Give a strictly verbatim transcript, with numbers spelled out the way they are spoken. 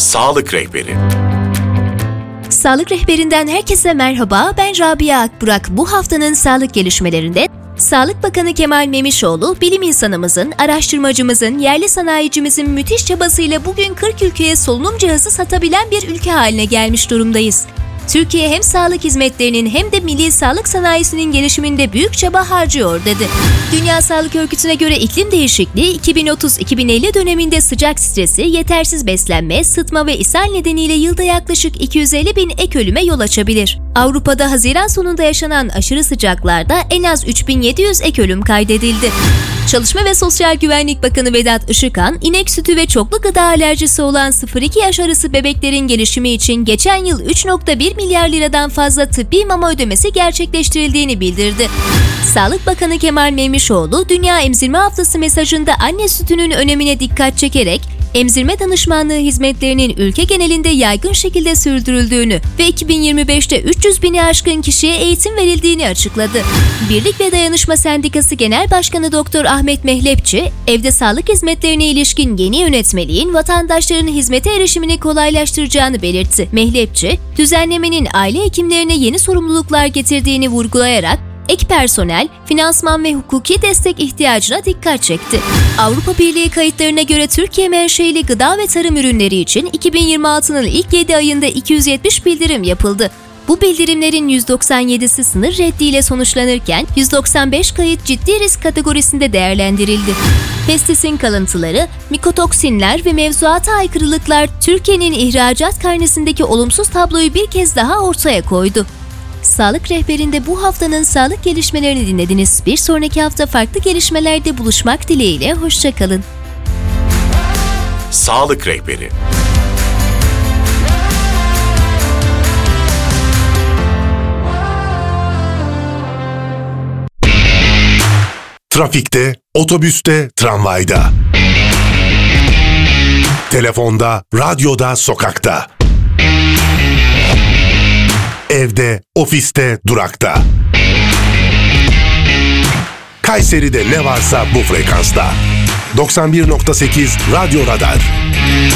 Sağlık Rehberi. Sağlık Rehberinden herkese merhaba, ben Rabia Akburak. Bu haftanın sağlık gelişmelerinde Sağlık Bakanı Kemal Memişoğlu, bilim insanımızın, araştırmacımızın, yerli sanayicimizin müthiş çabasıyla bugün kırk ülkeye solunum cihazı satabilen bir ülke haline gelmiş durumdayız. Türkiye hem sağlık hizmetlerinin hem de milli sağlık sanayisinin gelişiminde büyük çaba harcıyor dedi. Dünya Sağlık Örgütü'ne göre iklim değişikliği iki bin otuz iki bin elli döneminde sıcak stresi, yetersiz beslenme, sıtma ve ishal nedeniyle yılda yaklaşık iki yüz elli bin ek ölüme yol açabilir. Avrupa'da Haziran sonunda yaşanan aşırı sıcaklarda en az üç bin yedi yüz ek ölüm kaydedildi. Çalışma ve Sosyal Güvenlik Bakanı Vedat Işıkhan, inek sütü ve çoklu gıda alerjisi olan sıfır iki yaş arası bebeklerin gelişimi için geçen yıl üç virgül bir milyar liradan fazla tıbbi mama ödemesi gerçekleştirildiğini bildirdi. Sağlık Bakanı Kemal Memişoğlu, Dünya Emzirme Haftası mesajında anne sütünün önemine dikkat çekerek, emzirme danışmanlığı hizmetlerinin ülke genelinde yaygın şekilde sürdürüldüğünü ve iki bin yirmi beşte üç yüz bini aşkın kişiye eğitim verildiğini açıkladı. Birlik ve Dayanışma Sendikası Genel Başkanı Doktor Ahmet Mehlepçi, evde sağlık hizmetlerine ilişkin yeni yönetmeliğin vatandaşların hizmete erişimini kolaylaştıracağını belirtti. Mehlepçi, düzenlemenin aile hekimlerine yeni sorumluluklar getirdiğini vurgulayarak, ek personel, finansman ve hukuki destek ihtiyacına dikkat çekti. Avrupa Birliği kayıtlarına göre Türkiye menşeili gıda ve tarım ürünleri için iki bin yirmi altının ilk yedi ayında iki yüz yetmiş bildirim yapıldı. Bu bildirimlerin yüz doksan yedisi sınır reddiyle sonuçlanırken yüz doksan beş kayıt ciddi risk kategorisinde değerlendirildi. Pestisin kalıntıları, mikotoksinler ve mevzuata aykırılıklar Türkiye'nin ihracat karnesindeki olumsuz tabloyu bir kez daha ortaya koydu. Sağlık Rehberi'nde bu haftanın sağlık gelişmelerini dinlediniz. Bir sonraki hafta farklı gelişmelerde buluşmak dileğiyle, hoşça kalın. Sağlık Rehberi. Trafikte, otobüste, tramvayda. Telefonda, radyoda, sokakta. Evde, ofiste, durakta. Kayseri'de ne varsa bu frekansta. doksan bir nokta sekiz Radyo Radar.